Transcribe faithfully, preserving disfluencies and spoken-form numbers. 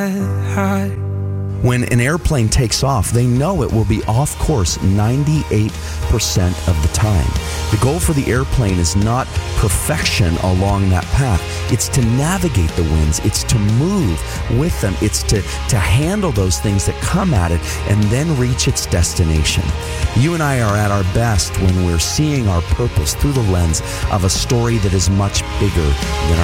high. When an airplane takes off, they know it will be off course ninety-eight percent of the time. The goal for the airplane is not perfection along that path. It's to navigate the winds. It's to move with them. It's to, to handle those things that come at it and then reach its destination. You and I are at our best when we're seeing our purpose through the lens of a story that is much bigger than